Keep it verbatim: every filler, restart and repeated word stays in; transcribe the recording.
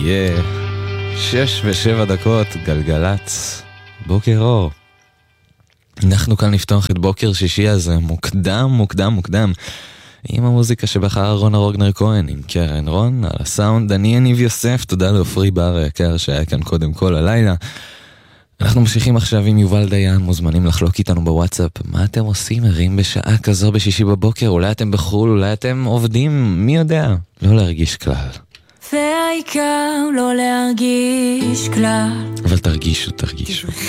יהיה שש ושבע דקות, גלגלץ, בוקר אור. אנחנו כאן לפתוח את בוקר שישי הזה, מוקדם, מוקדם, מוקדם, עם המוזיקה שבחר רונה רוגנר כהן, עם קרן רון, על הסאונד, אני יניב יוסף, תודה לאופרי בר היקר שהיה כאן קודם כל הלילה. אנחנו ממשיכים עכשיו עם יובל דיין, מוזמנים לחלוק איתנו בוואטסאפ, מה אתם עושים, ערים בשעה כזו בשישי בבוקר, אולי אתם בחול, אולי אתם עובדים, מי יודע, לא להרגיש כלל. והעיקר לא להרגיש כלל. אבל תרגישו, תרגישו.